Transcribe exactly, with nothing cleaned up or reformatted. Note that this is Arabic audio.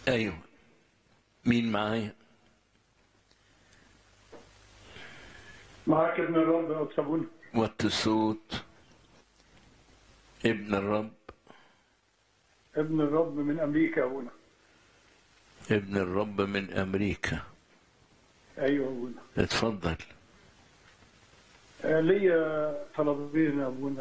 ايوه، مين معايا؟ معاك ابن الرب يا أستاذ أبونا. وطي الصوت. ابن الرب. ابن الرب من أمريكا يا أبونا. ابن الرب من امريكا. أيوه يا أبونا. اتفضل. آه، ليا طلبين يا أبونا.